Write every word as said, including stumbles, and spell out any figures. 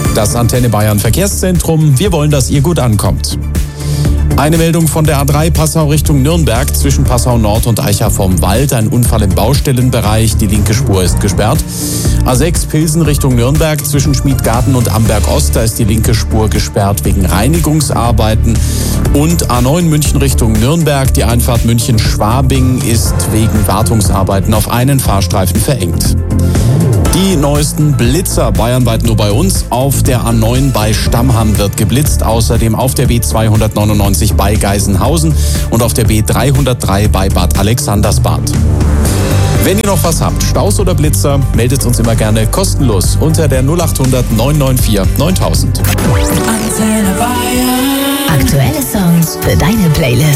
Das Antenne Bayern Verkehrszentrum. Wir wollen, dass ihr gut ankommt. Eine Meldung von der A drei Passau Richtung Nürnberg zwischen Passau Nord und Eicha vom Wald. Ein Unfall im Baustellenbereich. Die linke Spur ist gesperrt. A sechs Pilsen Richtung Nürnberg zwischen Schmiedgarten und Amberg Ost. Da ist die linke Spur gesperrt wegen Reinigungsarbeiten. Und A neun München Richtung Nürnberg. Die Einfahrt München-Schwabing ist wegen Wartungsarbeiten auf einen Fahrstreifen verengt. Die neuesten Blitzer bayernweit nur bei uns. Auf der A neun bei Stammham wird geblitzt. Außerdem auf der B zweihundertneunundneunzig bei Geisenhausen und auf der B dreihundertdrei bei Bad Alexandersbad. Wenn ihr noch was habt, Staus oder Blitzer, meldet uns immer gerne kostenlos unter der null achthundert neun neun vier neuntausend. Aktuelle Songs für deine Playlist.